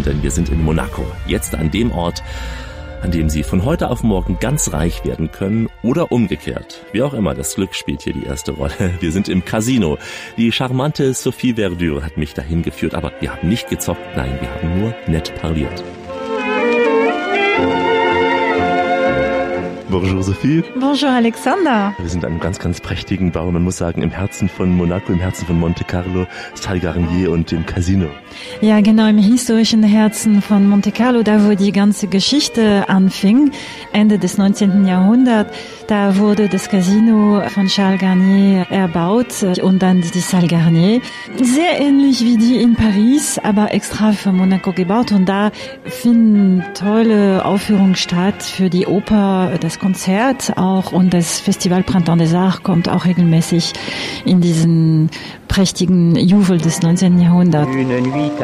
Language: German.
denn wir sind in Monaco. Jetzt an dem Ort, an dem Sie von heute auf morgen ganz reich werden können oder umgekehrt. Wie auch immer, das Glück spielt hier die erste Rolle. Wir sind im Casino. Die charmante Sophie Verdure hat mich dahin geführt, aber wir haben nicht gezockt, nein, wir haben nur nett parliert. Bonjour Sophie. Bonjour Alexander. Wir sind an einem ganz, ganz prächtigen Bau, man muss sagen, im Herzen von Monaco, im Herzen von Monte Carlo, Salle Garnier und dem Casino. Ja, genau, im historischen Herzen von Monte Carlo, da wo die ganze Geschichte anfing, Ende des 19. Jahrhunderts, da wurde das Casino von Charles Garnier erbaut und dann die Salle Garnier. Sehr ähnlich wie die in Paris, aber extra für Monaco gebaut und da finden tolle Aufführungen statt für die Oper, das Konzert auch und das Festival Printemps des Arts kommt auch regelmäßig in diesen prächtigen Juwel des 19. Jahrhunderts. Une nuit